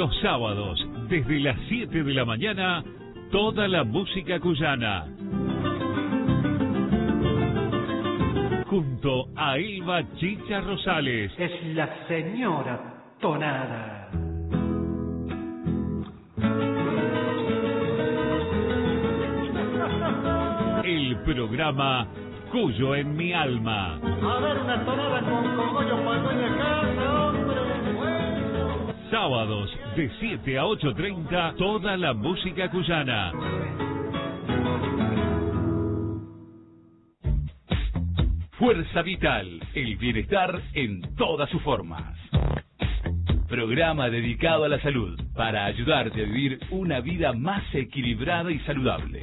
Los sábados, desde las 7 de la mañana, toda la música cuyana. Junto a Elba Chicha Rosales. Es la señora Tonada. El programa Cuyo en mi alma. A ver, una tonada con cogollo para dueña casa, hombre. Bueno. Sábados de 7 a 8:30, toda la música cuyana. Fuerza Vital, el bienestar en todas sus formas. Programa dedicado a la salud para ayudarte a vivir una vida más equilibrada y saludable.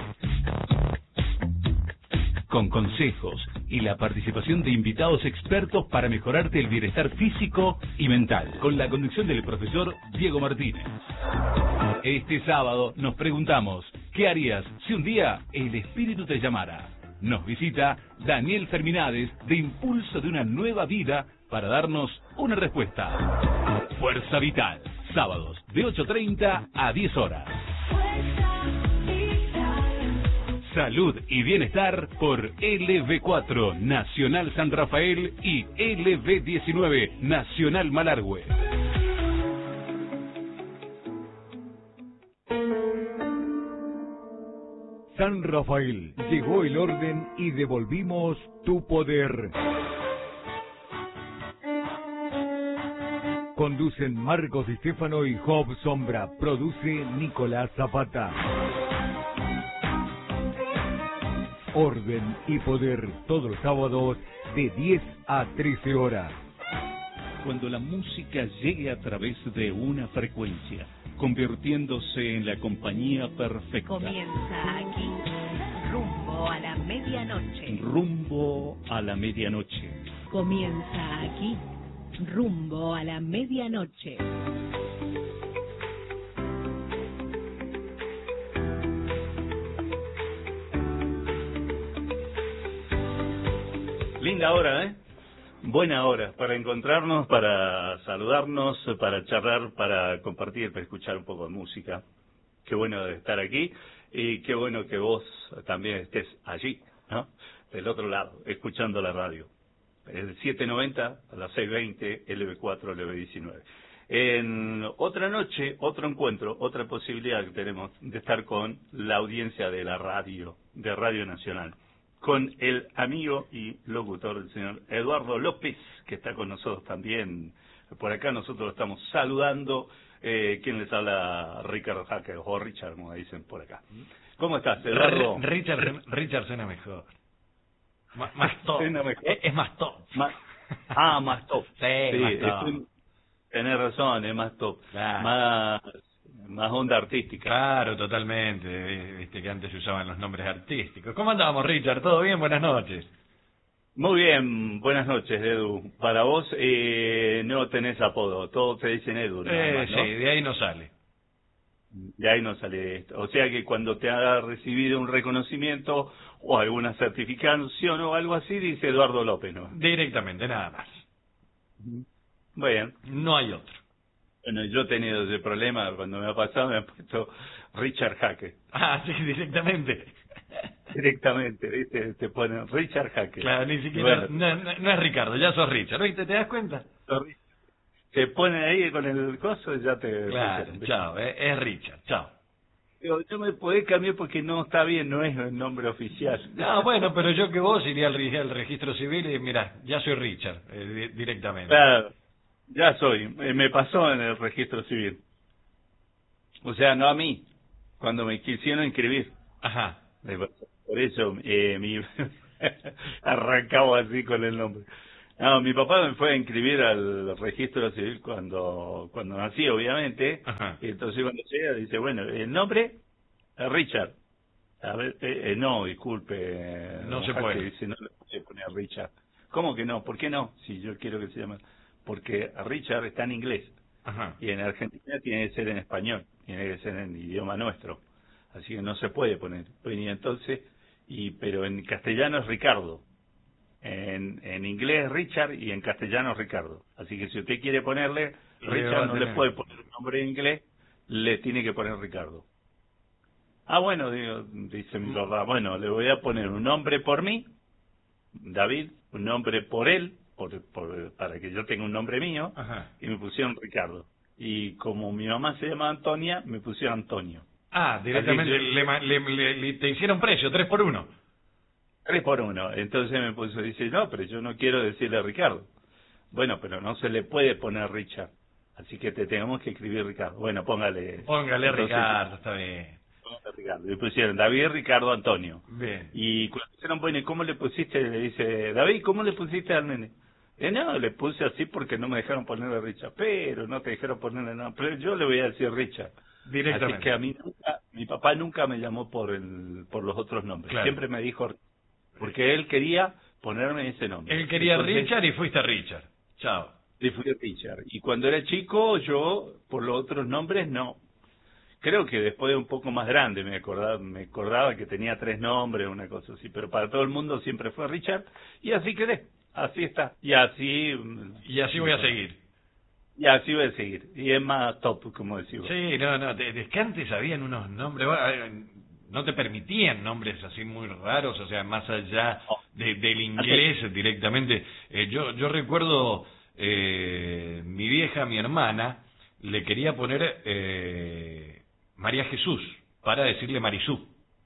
Con consejos y la participación de invitados expertos para mejorarte el bienestar físico y mental, con la conducción del profesor Diego Martínez. Este sábado nos preguntamos, ¿qué harías si un día el espíritu te llamara? Nos visita Daniel Ferminades de Impulso de una Nueva Vida para darnos una respuesta. Fuerza Vital, sábados de 8:30 a 10 horas. Salud y bienestar por LB4 Nacional San Rafael y LB19 Nacional Malargüe. San Rafael, llegó el orden y devolvimos tu poder. Conducen Marcos Di Stefano y Job Sombra. Produce Nicolás Zapata. Orden y poder, todos los sábados de 10 a 13 horas. Cuando la música llegue a través de una frecuencia, convirtiéndose en la compañía perfecta. Comienza aquí, rumbo a la medianoche. Rumbo a la medianoche. Comienza aquí, rumbo a la medianoche. Linda hora, ¿eh? Buena hora para encontrarnos, para saludarnos, para charlar, para compartir, para escuchar un poco de música. Qué bueno de estar aquí y qué bueno que vos también estés allí, ¿no? Del otro lado, escuchando la radio. Es de 7:90 a las 6:20, LB4, LB19. En otra noche, otro encuentro, otra posibilidad que tenemos de estar con la audiencia de la radio, de Radio Nacional, con el amigo y locutor del señor Eduardo López, que está con nosotros también. Por acá nosotros lo estamos saludando. ¿Quién les habla? Ricardo Jaque, o Richard, como dicen por acá. ¿Cómo estás, Eduardo? Richard suena mejor. Más top. Suena mejor. Es más top. Más top. Sí, más top. Tenés razón, es más top. Claro. Más onda artística. Claro, totalmente. Viste que antes se usaban los nombres artísticos. ¿Cómo andábamos, Richard? ¿Todo bien? Buenas noches. Muy bien, buenas noches, Edu. Para vos no tenés apodo, todos te dicen Edu. Nada más, ¿no? Sí, de ahí no sale. De ahí no sale esto. O sea que cuando te ha recibido un reconocimiento o alguna certificación o algo así, dice Eduardo López, ¿no? Directamente, nada más. Bien. No hay otro. Bueno, yo he tenido ese problema, cuando me ha pasado me han puesto Richard Jaque. Ah, sí, directamente. Directamente, ¿viste? Te ponen Richard Jaque. Claro, ni siquiera, bueno, no es Ricardo, ya sos Richard, ¿viste? ¿Te das cuenta? Te ponen ahí con el coso y ya te... Claro, chao, es Richard, chao. Digo, yo me podés cambiar porque no está bien, no es el nombre oficial. No, bueno, pero yo que vos iría al registro civil y mirá, ya soy Richard, directamente. Claro, ya soy, me pasó en el registro civil. O sea, no a mí, cuando me quisieron inscribir. Ajá. Por eso arrancaba así con el nombre. No, mi papá me fue a inscribir al registro civil cuando nací, obviamente. Ajá. Y entonces cuando llega dice, bueno, el nombre Richard. A ver, no, disculpe. No se puede. Dice, no le puede poner Richard. ¿Cómo que no? ¿Por qué no? Si yo quiero que se llame. Porque Richard está en inglés. Ajá. Y en Argentina tiene que ser en español, tiene que ser en idioma nuestro. Así que no se puede poner. Y entonces, pero en castellano es Ricardo. En inglés es Richard y en castellano es Ricardo. Así que si usted quiere ponerle Richard, no le puede poner un nombre en inglés le tiene que poner Ricardo. Ah, bueno, dice mi papá, bueno, le voy a poner un nombre por mí, David, un nombre por él, para que yo tenga un nombre mío, Ajá. y me pusieron Ricardo. Y como mi mamá se llama Antonia, me pusieron Antonio. Ah, directamente te hicieron precio, 3 por 1. 3 por 1. Entonces me puso, dice, no, pero yo no quiero decirle Ricardo. Bueno, pero no se le puede poner Richard. Así que te tenemos que escribir Ricardo. Bueno, póngale. Póngale Ricardo, está bien. Póngale Ricardo. Y pusieron David, Ricardo, Antonio. Bien. Y cuando dijeron, bueno, ¿y cómo le pusiste? Le dice, David, ¿cómo le pusiste al nene? No, le puse así porque no me dejaron ponerle Richard. Pero no te dijeron ponerle nada. Pero yo le voy a decir Richard. Directamente. Así que a mí mi papá nunca me llamó por los otros nombres. Claro. Siempre me dijo, porque él quería ponerme ese nombre. Él quería Entonces, Richard y fuiste Richard. Chao. y fui Richard. Y cuando era chico, yo, por los otros nombres, no. Creo que después de un poco más grande me acordaba que tenía 3 nombres, una cosa así. Pero para todo el mundo siempre fue Richard. Y así quedé. Así está. Y así voy a seguir. Y así voy a seguir. Y es más top, como decimos. Sí, no, es que antes habían unos nombres, no te permitían nombres así muy raros, o sea, más allá del inglés directamente. Yo recuerdo, mi vieja, mi hermana, le quería poner María Jesús, para decirle Marisú.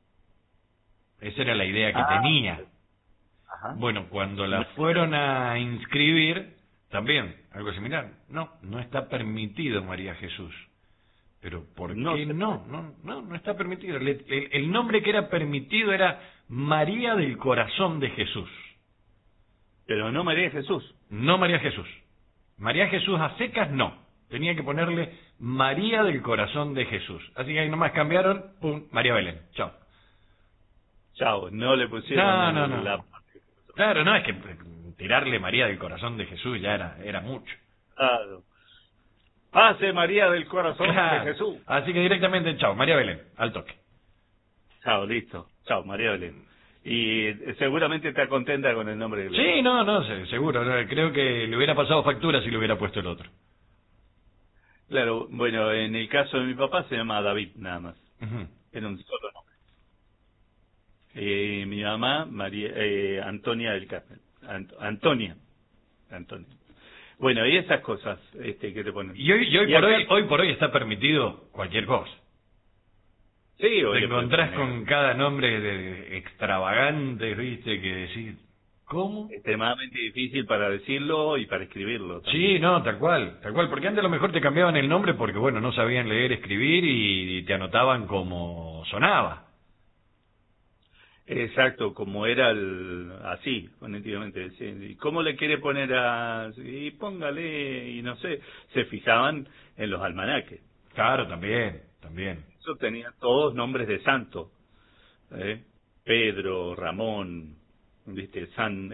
Esa era la idea que tenía. Ajá. Bueno, cuando la fueron a inscribir, también, algo similar. No está permitido María Jesús. Pero ¿por qué no está permitido? El nombre que era permitido era María del Corazón de Jesús. Pero no María Jesús. No María Jesús. María Jesús a secas no. Tenía que ponerle María del Corazón de Jesús. Así que ahí nomás cambiaron, pum, María Belén. Chao. Chao, no le pusieron No. Claro, no, es que tirarle María del Corazón de Jesús ya era mucho. Claro. Pase María del Corazón Claro. de Jesús. Así que directamente, chao, María Belén, al toque. Chao, listo. Chao, María Belén. Y seguramente está contenta con el nombre de Sí, no, seguro. Creo que le hubiera pasado factura si le hubiera puesto el otro. Claro, bueno, en el caso de mi papá se llama David, nada más. Ujú. Era un solo nombre. Mi mamá, Antonia del Carmen. Antonia. Bueno, y esas cosas que te ponen. Y hoy por hoy está permitido cualquier cosa. Sí, Te encontrás con cada nombre extravagante, viste, que decís, ¿cómo? Extremadamente difícil para decirlo y para escribirlo también. Sí, no, tal cual, porque antes a lo mejor te cambiaban el nombre porque, bueno, no sabían leer, escribir y te anotaban como sonaba. Exacto, como era así, fonéticamente. ¿Y cómo le quiere poner y póngale, y no sé, se fijaban en los almanaques. Claro, también. Eso tenía todos nombres de santo. Pedro, Ramón, viste, San,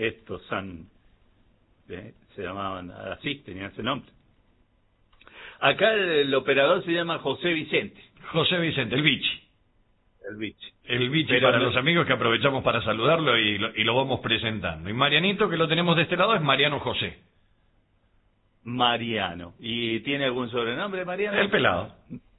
se llamaban así, tenían ese nombre. Acá el operador se llama José Vicente. José Vicente, el Bichi. El Bichi Pero para los amigos que aprovechamos para saludarlo y lo vamos presentando. Y Marianito, que lo tenemos de este lado, es Mariano José. Mariano. ¿Y tiene algún sobrenombre, Mariano? El pelado.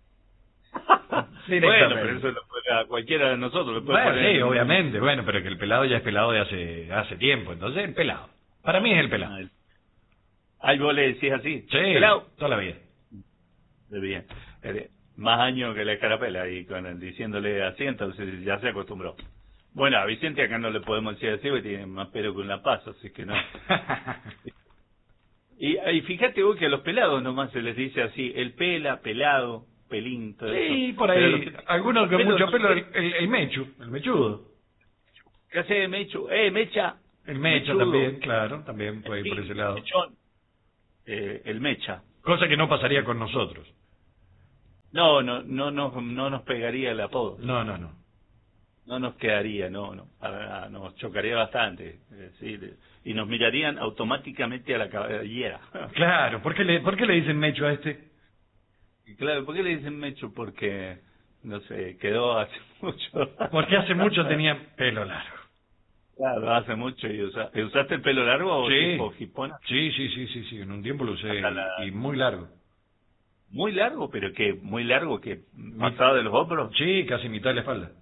Bueno, pero eso a cualquiera de nosotros le puede poner. Sí, obviamente. Bueno, pero que el pelado ya es pelado de hace tiempo. Entonces, el pelado. Para mí es el pelado. Ahí vos le decís así. Sí, Pelado. toda la vida. Bien. Más años que la escarapela y diciéndole así, entonces ya se acostumbró. Bueno, a Vicente acá no le podemos decir así porque tiene más pelo que un lapazo, así que no. y fíjate vos que a los pelados nomás se les dice así, el pelado, pelín, todo eso. Sí, por ahí. Algunos con mucho pelo, el mechudo. ¿Qué hace Mechu? Mecha. El mecho también, claro, también puede ir por ese lado. Mechón. El mecha. Cosa que no pasaría con nosotros. No nos pegaría el apodo. No. No nos quedaría, nos chocaría bastante, sí, y nos mirarían automáticamente a la cabellera. Claro, ¿por qué le dicen Mecho a este? Claro, ¿por qué le dicen Mecho? Porque, no sé, quedó hace mucho. Porque hace mucho tenía pelo largo. Claro, hace mucho. ¿Y usaste el pelo largo o Sí. tipo jipona? Sí, en un tiempo lo usé y muy largo. Muy largo, pero que muy largo, que pasado de los hombros. Sí, casi mitad de la espalda.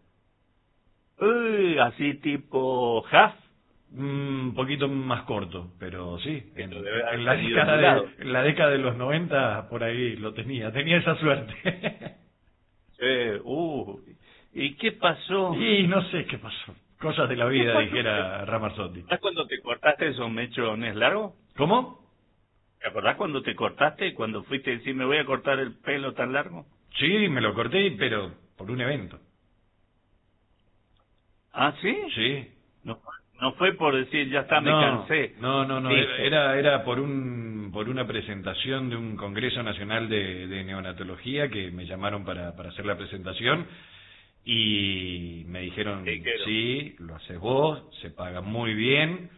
Así tipo half. Un poquito más corto, pero sí, Pero debe haber en la salido década ondulado. en la década de los 90 por ahí lo tenía esa suerte. ¿Y qué pasó? Y no sé qué pasó, cosas de la vida, dijera Ramazzotti. ¿Te acordás cuando te cortaste esos mechones largos? ¿Cómo? ¿Te acordás cuando te cortaste, cuando fuiste a decir me voy a cortar el pelo tan largo? Sí, me lo corté, pero por un evento. ¿Ah, sí? Sí. No fue por decir ya está, me cansé. No, Listo. era por una presentación de un Congreso Nacional de Neonatología que me llamaron para hacer la presentación y me dijeron, sí, lo haces vos, se paga muy bien,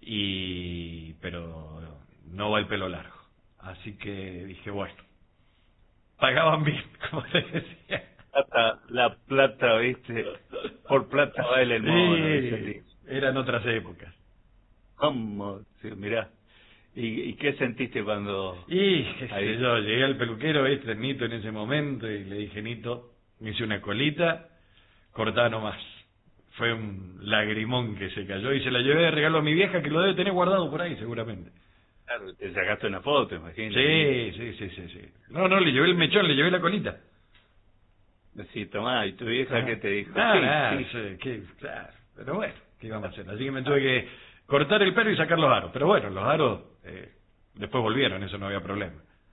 pero no va el pelo largo. Así que dije, bueno, pagaban bien, como te decía. La plata, ¿viste? Por plata baila el mono. Sí, eran otras épocas. ¿Cómo? Sí, mirá. ¿Y qué sentiste cuando...? Qué sé yo, llegué al peluquero, Nito, en ese momento, y le dije, Nito, me hice una colita, cortá nomás. Fue un lagrimón que se cayó y se la llevé de regalo a mi vieja, que lo debe tener guardado por ahí, seguramente. Claro, te sacaste una foto, imagínate. Sí. No, le llevé el mechón, le llevé la colita. Sí, tomá, ¿y tu vieja qué te dijo? Claro, Claro. pero bueno, ¿qué íbamos a hacer? Así que me tuve que cortar el pelo y sacar los aros. Pero bueno, los aros después volvieron, eso no había problema.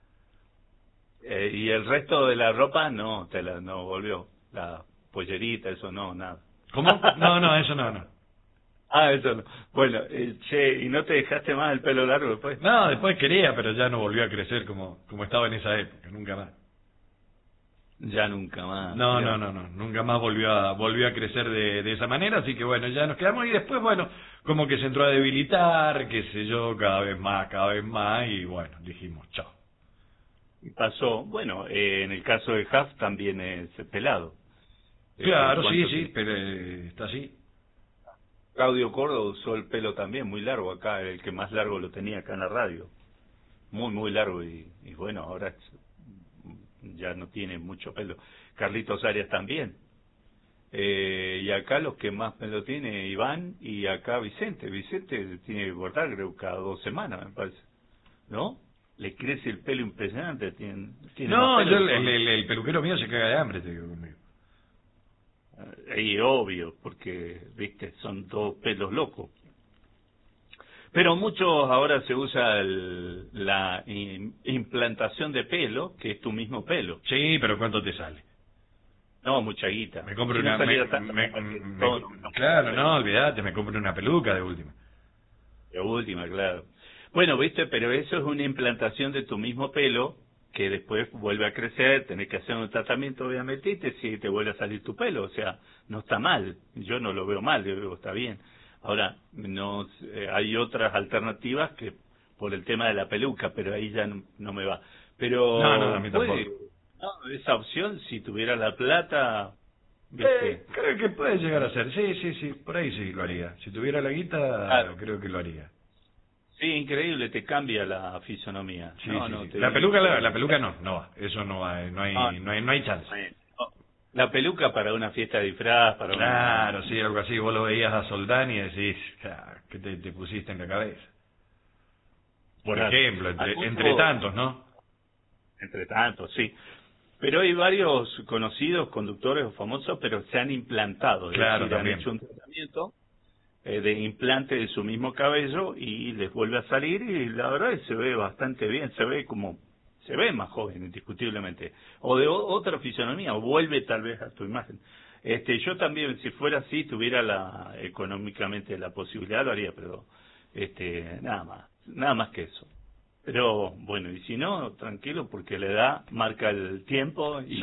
¿Y el resto de la ropa? No, no volvió. La pollerita, eso no, nada. ¿Cómo? No, eso no. Eso no. Bueno, ¿y no te dejaste más el pelo largo después? No, después quería, pero ya no volvió a crecer como estaba en esa época, nunca más. Ya nunca más. No, nunca más volvió a crecer de esa manera, así que bueno, ya nos quedamos y después, bueno, como que se entró a debilitar, qué sé yo, cada vez más, y bueno, dijimos, chao. Y pasó, bueno, en el caso de Huff también es pelado. Claro, sí, pero está así. Claudio Córdoba usó el pelo también muy largo acá, el que más largo lo tenía acá en la radio. Muy largo y bueno, ahora ya no tiene mucho pelo. Carlitos Arias también. Y acá los que más pelo tiene, Iván, y acá Vicente. Vicente tiene que cortar, creo, cada 2 semanas, me parece. ¿No? Le crece el pelo impresionante. Tiene No, más pelo el peluquero mío se caga de hambre, te digo conmigo. Y obvio, porque, viste, son todos pelos locos. Pero muchos ahora se usa la implantación de pelo, que es tu mismo pelo. Sí, pero ¿cuánto te sale? No, mucha guita. Me compro Si una... no saliera claro, no, olvidate, me compro una peluca de última. De última, claro. Bueno, viste, pero eso es una implantación de tu mismo pelo, que después vuelve a crecer, tenés que hacer un tratamiento, obviamente, y te vuelve a salir tu pelo. O sea, no está mal. Yo no lo veo mal, yo veo está bien. Ahora, no hay otras alternativas que por el tema de la peluca, pero ahí ya no me va. Pero no, a mí tampoco. Esa opción, si tuviera la plata, ¿viste? Creo que puede llegar a ser, sí, por ahí sí lo haría. Si tuviera la guita, claro, creo que lo haría. Sí, increíble, te cambia la fisonomía. Sí, sí. La peluca no va, eso no va, no hay chance. La peluca para una fiesta de disfraz, para claro, sí, algo así. Vos lo veías a Soldán y decís, ¿qué te pusiste en la cabeza? Por ejemplo, entre tantos, ¿no? Entre tantos, sí. Pero hay varios conocidos conductores o famosos, pero se han implantado. Claro, también. Han hecho un tratamiento de implante de su mismo cabello y les vuelve a salir y la verdad es que se ve bastante bien, se ve más joven, indiscutiblemente. O de otra fisonomía, o vuelve tal vez a tu imagen. Yo también, si fuera así, tuviera económicamente la posibilidad, lo haría, pero nada más que eso. Pero bueno, y si no, tranquilo, porque la edad marca el tiempo y